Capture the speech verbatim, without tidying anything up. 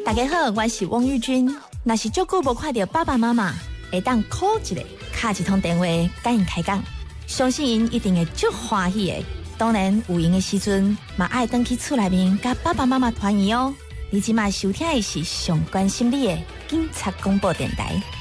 大家好，我是汪玉君。若是足久无看到爸爸妈妈，会当 call 一个，敲一通电话，甲因开讲，相信因一定会足欢喜的。当然，有闲的时阵，嘛爱登去厝内面，甲爸爸妈妈团圆哦。你即马收听的是上关心你的警察广播电台。